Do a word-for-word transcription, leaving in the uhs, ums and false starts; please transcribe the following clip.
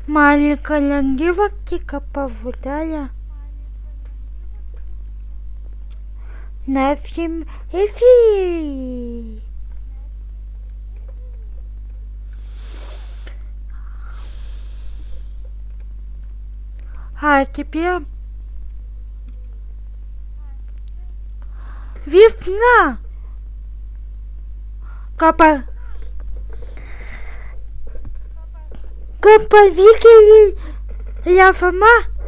Маленькая девочка поводая на всем эфире. А теперь весна. Капа... Композитор я сама